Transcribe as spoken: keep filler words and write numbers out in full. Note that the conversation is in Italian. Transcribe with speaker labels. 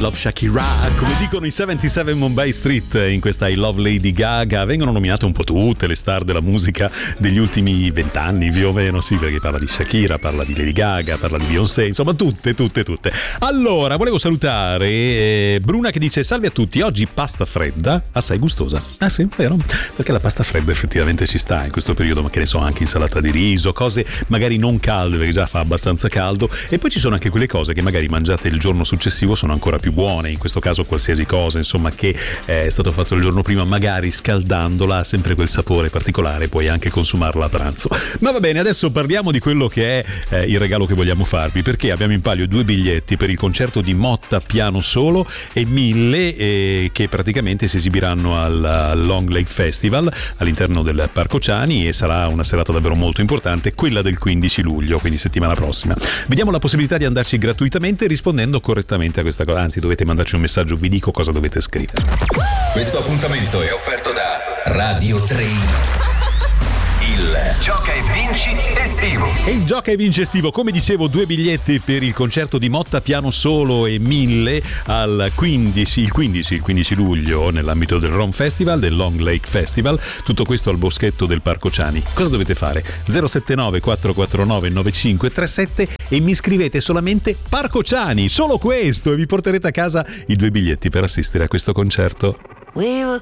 Speaker 1: Love Shakira, come dicono i settantasette Mumbai Street in questa I Love Lady Gaga. Vengono nominate un po' tutte le star della musica degli ultimi vent'anni più o meno, sì, perché parla di Shakira, parla di Lady Gaga, parla di Beyoncé, insomma tutte, tutte, tutte. Allora, volevo salutare eh, Bruna che dice: salve a tutti, oggi pasta fredda, assai gustosa. Ah sì, vero? Perché la pasta fredda effettivamente ci sta in questo periodo, ma che ne so, anche insalata di riso, cose magari non calde perché già fa abbastanza caldo, e poi ci sono anche quelle cose che magari mangiate il giorno successivo sono ancora più buone, in questo caso qualsiasi cosa insomma che è stato fatto il giorno prima, magari scaldandola ha sempre quel sapore particolare, puoi anche consumarla a pranzo. Ma va bene, adesso parliamo di quello che è eh, il regalo che vogliamo farvi, perché abbiamo in palio due biglietti per il concerto di Motta piano solo e Mille eh, che praticamente si esibiranno al, al Long Lake Festival all'interno del Parco Ciani, e sarà una serata davvero molto importante, quella del quindici luglio, quindi settimana prossima. Vediamo la possibilità di andarci gratuitamente rispondendo correttamente a questa cosa, anzi dovete mandarci un messaggio, vi dico cosa dovete scrivere.
Speaker 2: Questo appuntamento è offerto da Radio tre. Il Gioca e Vinci estivo.
Speaker 1: E il Gioca e Vinci estivo, come dicevo, due biglietti per il concerto di Motta piano solo e Mille al quindici, il quindici, il quindici luglio nell'ambito del Rom Festival, del Long Lake Festival, tutto questo al boschetto del Parco Ciani. Cosa dovete fare? zero sette nove quattro quattro nove nove cinque tre sette e mi scrivete solamente Parco Ciani, solo questo, e vi porterete a casa i due biglietti per assistere a questo concerto.
Speaker 3: We were